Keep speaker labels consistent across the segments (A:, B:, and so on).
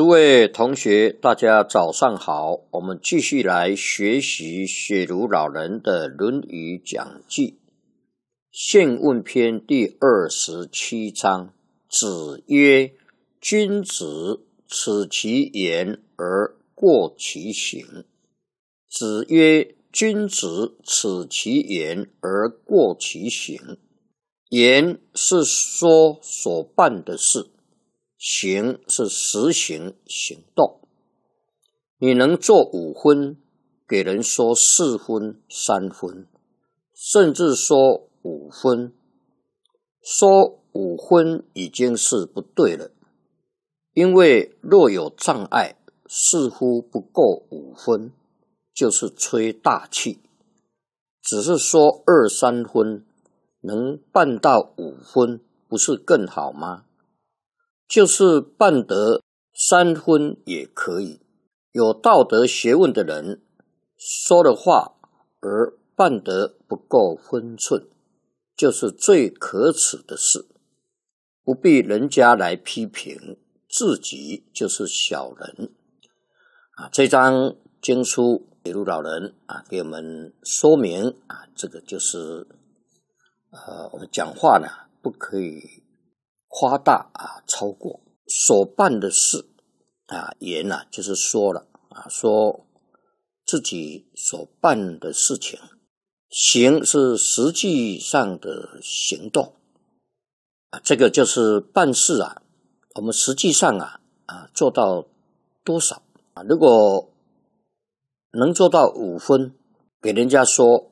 A: 诸位同学，大家早上好，我们继续来学习雪茹老人的《论语讲记》宪问篇第27章。子曰：君子耻其言而过其行。子曰：君子耻其言而过其行。言是说所办的事，行是实行行动。你能做5分，给人说4分、3分，甚至说5分，说5分已经是不对了，因为若有障碍，似乎不够5分，就是吹大气。只是说2、3分，能办到5分，不是更好吗？就是办得3分也可以。有道德学问的人说的话而办得不够分寸，就是最可耻的事，不必人家来批评，自己就是小人。这章经书雪茹老人给我们说明这个就是我们讲话呢不可以夸大超过所办的事言就是说了说自己所办的事情，行是实际上的行动这个就是办事我们实际上做到多少如果能做到5分，给人家说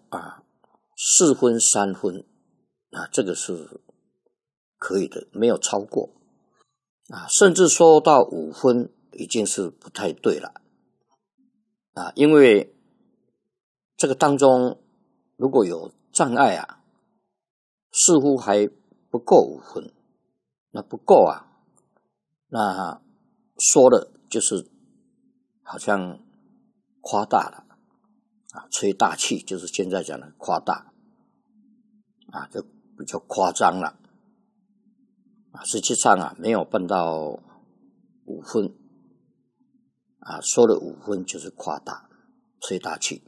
A: 4分、3分这个是可以的，没有超过甚至说到5分已经是不太对了因为这个当中如果有障碍似乎还不够5分，那不够那说了就是好像夸大了吹大气，就是现在讲的夸大就比较夸张了实际上没有办到5分说了5分就是夸大吹大气。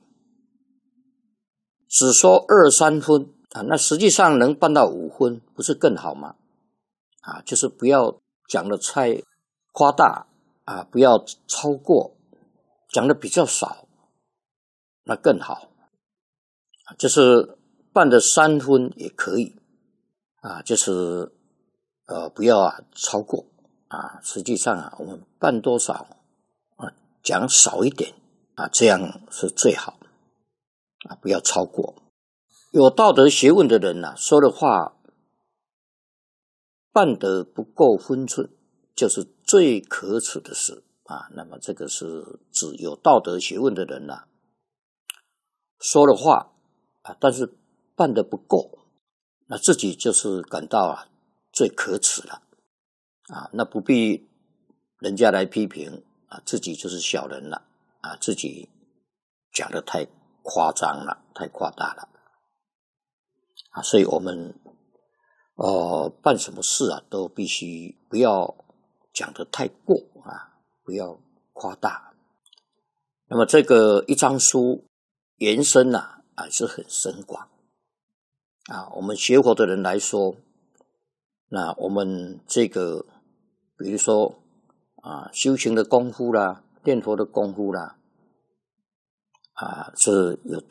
A: 只说2、3分那实际上能办到5分不是更好吗就是不要讲的太夸大不要超过，讲的比较少，那更好就是办的3分也可以就是不要超过实际上我们办多少讲少一点这样是最好不要超过。有道德学问的人说的话办得不够分寸，就是最可耻的事那么这个是指有道德学问的人说的话但是办得不够，那自己就是感到最可耻了那不必人家来批评自己就是小人了自己讲得太夸张了，太夸大了所以我们办什么事都必须不要讲得太过不要夸大。那么这个一章书延伸是很深广我们学佛的人来说，那我们这个比如说修行的功夫啦，念佛的功夫啦是有